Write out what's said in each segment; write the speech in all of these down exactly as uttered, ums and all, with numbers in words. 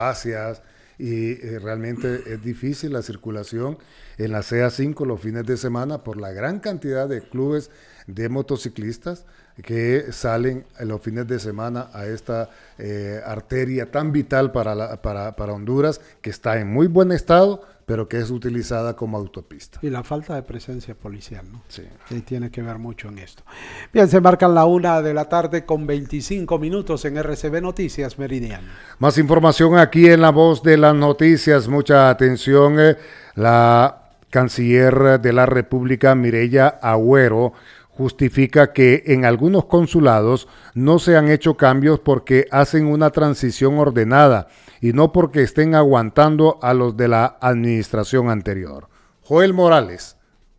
Gracias. Y eh, realmente es difícil la circulación en la C A cinco los fines de semana por la gran cantidad de clubes de motociclistas que salen en los fines de semana a esta eh, arteria tan vital para, la, para, para Honduras, que está en muy buen estado, pero que es utilizada como autopista. Y la falta de presencia policial, ¿no? Sí. Sí, tiene que ver mucho en esto. Bien, se marcan la una de la tarde con veinticinco minutos en R C B Noticias Meridiano. Más información aquí en La Voz de las Noticias. Mucha atención. Eh, la canciller de la República, Mireya Agüero, justifica que en algunos consulados no se han hecho cambios porque hacen una transición ordenada y no porque estén aguantando a los de la administración anterior. Joel Morales.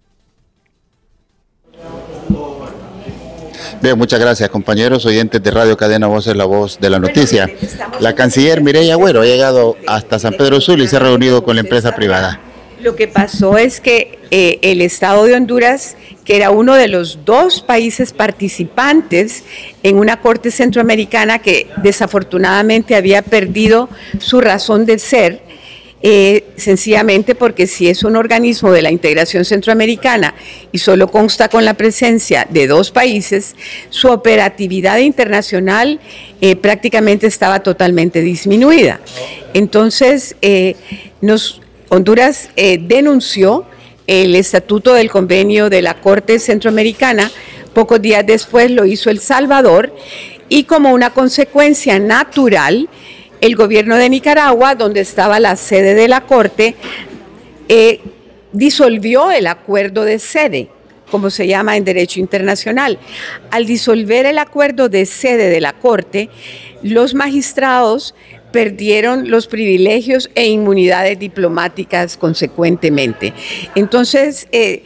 Bien, muchas gracias, compañeros oyentes de Radio Cadena Voces, la voz de la noticia. La canciller Mireya Agüero ha llegado hasta San Pedro Sula y se ha reunido con la empresa privada. Lo que pasó es que eh, el Estado de Honduras, que era uno de los dos países participantes en una corte centroamericana que desafortunadamente había perdido su razón de ser, eh, sencillamente porque si es un organismo de la integración centroamericana y solo consta con la presencia de dos países, su operatividad internacional eh, prácticamente estaba totalmente disminuida. Entonces, eh, nos... Honduras eh, denunció el estatuto del convenio de la Corte Centroamericana, pocos días después lo hizo El Salvador, y como una consecuencia natural, el gobierno de Nicaragua, donde estaba la sede de la Corte, eh, disolvió el acuerdo de sede, como se llama en derecho internacional. Al disolver el acuerdo de sede de la Corte, los magistrados perdieron los privilegios e inmunidades diplomáticas consecuentemente. Entonces, eh,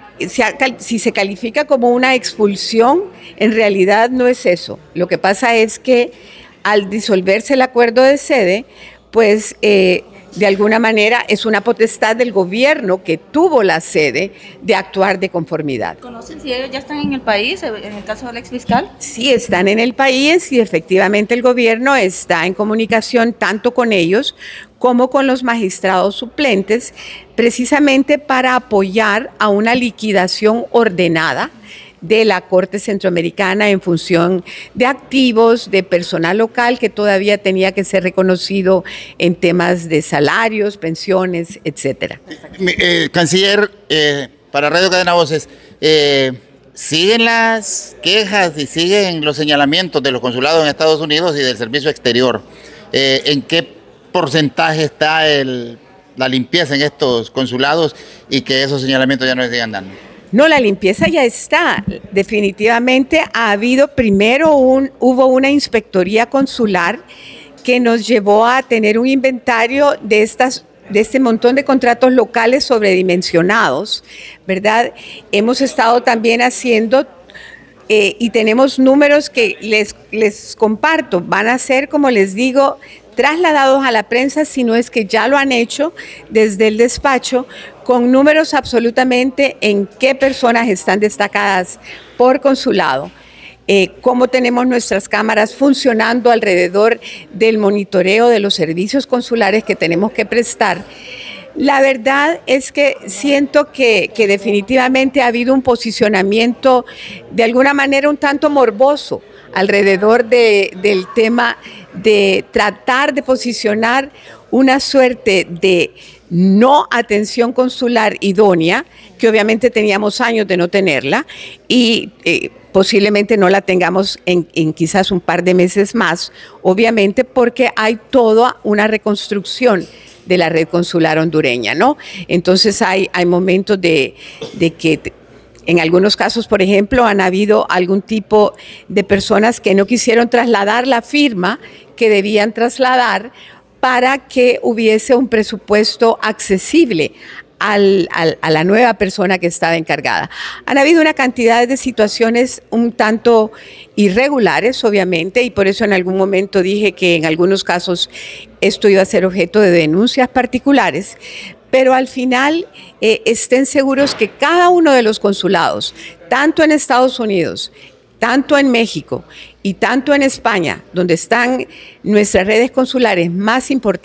si se califica como una expulsión, en realidad no es eso. Lo que pasa es que al disolverse el acuerdo de sede, pues eh, de alguna manera es una potestad del gobierno que tuvo la sede de actuar de conformidad. ¿Conocen si ellos ya están en el país, en el caso del exfiscal? Sí, están en el país y efectivamente el gobierno está en comunicación tanto con ellos como con los magistrados suplentes, precisamente para apoyar a una liquidación ordenada de la Corte Centroamericana en función de activos, de personal local que todavía tenía que ser reconocido en temas de salarios, pensiones, etcétera. Eh, canciller, eh, para Radio Cadena Voces, eh, ¿siguen las quejas y siguen los señalamientos de los consulados en Estados Unidos y del servicio exterior? Eh, ¿En qué porcentaje está el, la limpieza en estos consulados y que esos señalamientos ya no se sigan dando? No, la limpieza ya está. Definitivamente ha habido primero un, hubo una inspectoría consular que nos llevó a tener un inventario de estas de este montón de contratos locales sobredimensionados, ¿verdad? Hemos estado también haciendo eh, y tenemos números que les, les comparto, van a ser, como les digo, trasladados a la prensa, si no es que ya lo han hecho desde el despacho, con números absolutamente en qué personas están destacadas por consulado, eh, cómo tenemos nuestras cámaras funcionando alrededor del monitoreo de los servicios consulares que tenemos que prestar. La verdad es que siento que, que definitivamente ha habido un posicionamiento de alguna manera un tanto morboso alrededor de, del tema de tratar de posicionar una suerte de no atención consular idónea, que obviamente teníamos años de no tenerla y eh, posiblemente no la tengamos en, en quizás un par de meses más, obviamente porque hay toda una reconstrucción de la red consular hondureña, ¿no? Entonces hay, hay momentos de, de que en algunos casos, por ejemplo, han habido algún tipo de personas que no quisieron trasladar la firma que debían trasladar para que hubiese un presupuesto accesible al, al, a la nueva persona que estaba encargada. Han habido una cantidad de situaciones un tanto irregulares, obviamente, y por eso en algún momento dije que en algunos casos esto iba a ser objeto de denuncias particulares, pero al final eh, estén seguros que cada uno de los consulados, tanto en Estados Unidos, tanto en México y tanto en España, donde están nuestras redes consulares más importantes,